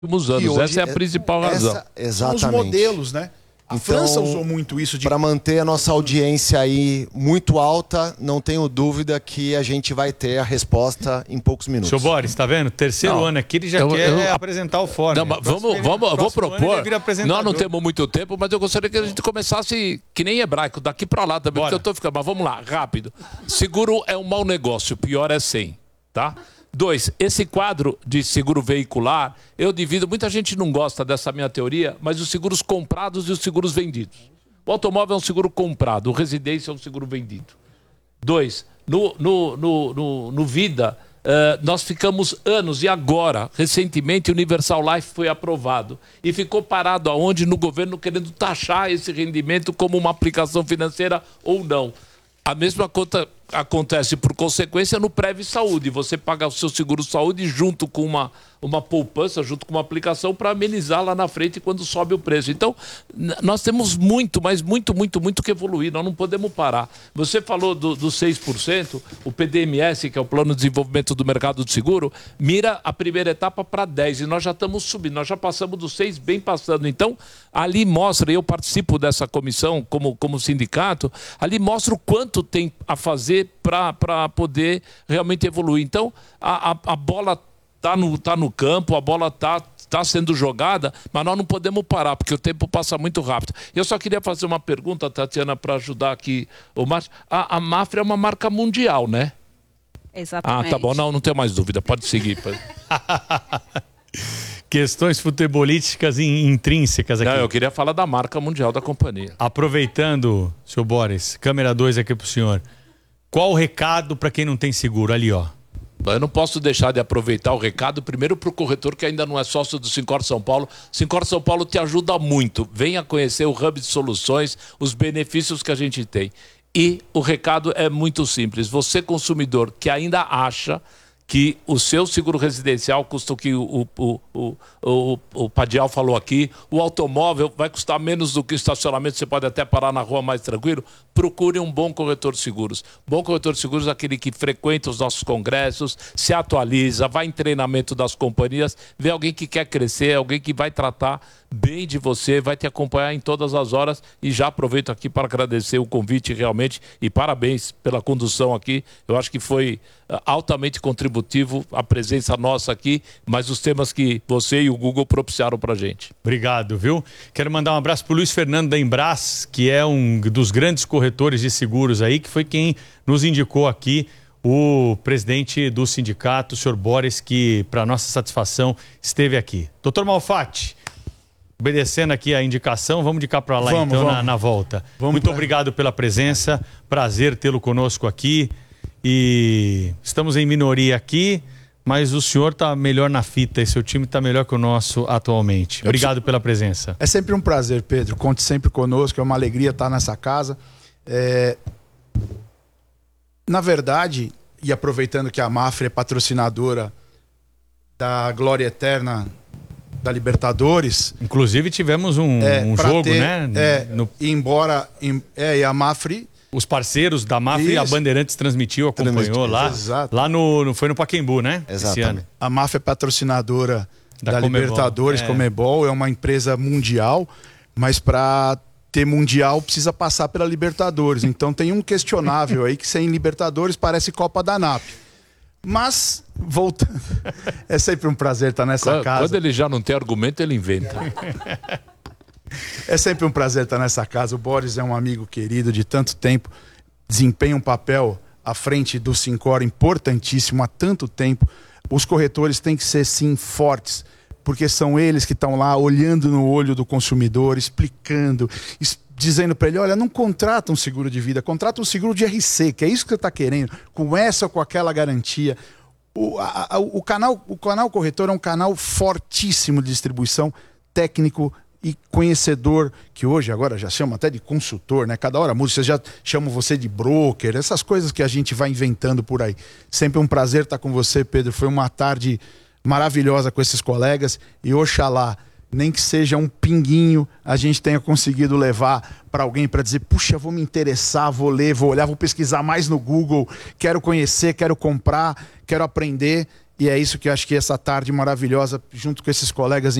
últimos anos. Essa é a principal razão. Exatamente. São os modelos, né? A França usou muito isso. Para manter a nossa audiência aí muito alta, não tenho dúvida que a gente vai ter a resposta em poucos minutos. Seu Boris, tá vendo? Terceiro ano aqui, ele já quer apresentar o fórum. Eu vou propor. Nós não temos muito tempo, mas eu gostaria que a gente começasse que nem hebraico, daqui para lá também, porque eu tô ficando. Mas vamos lá, rápido. Seguro é um mau negócio, pior é sem, tá? 2, esse quadro de seguro veicular, eu divido, muita gente não gosta dessa minha teoria, mas os seguros comprados e os seguros vendidos. O automóvel é um seguro comprado, o residência é um seguro vendido. 2, no Vida, nós ficamos anos, e agora, recentemente, o Universal Life foi aprovado. E ficou parado aonde? No governo querendo taxar esse rendimento como uma aplicação financeira ou não. A mesma conta acontece, por consequência, no Prev Saúde. Você paga o seu seguro saúde junto com uma poupança, junto com uma aplicação para amenizar lá na frente quando sobe o preço. Então, nós temos muito, mas muito que evoluir. Nós não podemos parar. Você falou do 6%, o PDMS, que é o Plano de Desenvolvimento do Mercado de Seguro, mira a primeira etapa para 10%. E nós já estamos subindo, nós já passamos do 6%, bem passando. Então, ali mostra, e eu participo dessa comissão como sindicato, ali mostra o quanto tem a fazer para poder realmente evoluir. Então, a bola está no campo, a bola está sendo jogada, mas nós não podemos parar, porque o tempo passa muito rápido. Eu só queria fazer uma pergunta, Tatiana, para ajudar aqui o Márcio. A Mafra é uma marca mundial, né? Exatamente. Ah, tá bom. Não tenho mais dúvida. Pode seguir. Questões futebolísticas intrínsecas aqui. Não, eu queria falar da marca mundial da companhia. Aproveitando, seu Boris, câmera 2 aqui pro senhor. Qual o recado para quem não tem seguro? Ali, ó. Eu não posso deixar de aproveitar o recado, primeiro para o corretor que ainda não é sócio do Sincor São Paulo. Sincor São Paulo te ajuda muito. Venha conhecer o Hub de Soluções, os benefícios que a gente tem. E o recado é muito simples. Você, consumidor, que ainda acha que o seu seguro residencial custa o que o Padial falou aqui, o automóvel vai custar menos do que o estacionamento, você pode até parar na rua mais tranquilo, procure um bom corretor de seguros. Bom corretor de seguros é aquele que frequenta os nossos congressos, se atualiza, vai em treinamento das companhias, vê alguém que quer crescer, alguém que vai tratar bem de você, vai te acompanhar em todas as horas. E já aproveito aqui para agradecer o convite realmente e parabéns pela condução aqui. Eu acho que foi altamente contributivo a presença nossa aqui, mas os temas que você e o Google propiciaram pra gente. Obrigado, viu? Quero mandar um abraço pro Luiz Fernando da Embras, que é um dos grandes corretores de seguros aí, que foi quem nos indicou aqui o presidente do sindicato, o senhor Boris, que, para nossa satisfação, esteve aqui. Doutor Malfatti, obedecendo aqui a indicação, vamos de cá para lá na volta. Muito obrigado pela presença, prazer tê-lo conosco aqui. E estamos em minoria aqui, mas o senhor está melhor na fita e seu time está melhor que o nosso atualmente. Obrigado pela presença. É sempre um prazer, Pedro. Conte sempre conosco, é uma alegria estar nessa casa. Na verdade, e aproveitando que a Mafra é patrocinadora da Glória Eterna da Libertadores. Inclusive tivemos um jogo, né? E a Mafra... Os parceiros da Mafra e a Bandeirantes acompanhou lá. Exato. Lá foi no Pacaembu, né? Exatamente. Esse ano. A Mafra é patrocinadora da Libertadores, Conmebol, é uma empresa mundial, mas para ter mundial precisa passar pela Libertadores. Então tem um questionável aí que sem Libertadores parece Copa da NAP. Mas, voltando, é sempre um prazer estar nessa casa. Quando ele já não tem argumento, ele inventa. É sempre um prazer estar nessa casa. O Boris é um amigo querido de tanto tempo, desempenha um papel à frente do Sincor importantíssimo há tanto tempo. Os corretores têm que ser, sim, fortes, porque são eles que estão lá olhando no olho do consumidor, explicando, dizendo para ele, olha, não contrata um seguro de vida, contrata um seguro de RC, que é isso que você está querendo, com essa ou com aquela garantia. O canal corretor é um canal fortíssimo de distribuição, técnico e conhecedor, que hoje agora já chama até de consultor, né? Cada hora muda, vocês já chamam você de broker, essas coisas que a gente vai inventando por aí. Sempre um prazer estar com você, Pedro. Foi uma tarde maravilhosa com esses colegas e oxalá, nem que seja um pinguinho, a gente tenha conseguido levar para alguém para dizer, puxa, vou me interessar, vou ler, vou olhar, vou pesquisar mais no Google, quero conhecer, quero comprar, quero aprender. E é isso que eu acho que essa tarde maravilhosa, junto com esses colegas